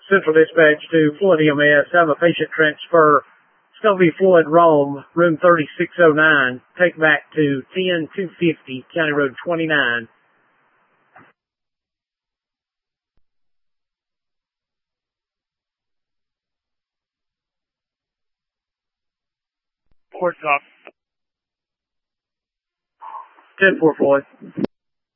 Central Dispatch to Flood EMS. I have a patient transfer. Stovey Flood, Rome, room 3609. Take back to 10250, County Road 29. Port stop. 10-4, Floyd.